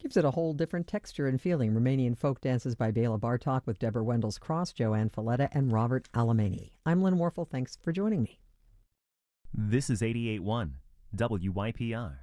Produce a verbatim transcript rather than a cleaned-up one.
Gives it a whole different texture and feeling. Romanian folk dances by Bela Bartok with Deborah Wendell's Cross, Joanne Falletta, and Robert Alamany. I'm Lynn Warfel. Thanks for joining me. This is eighty-eight point one W Y P R.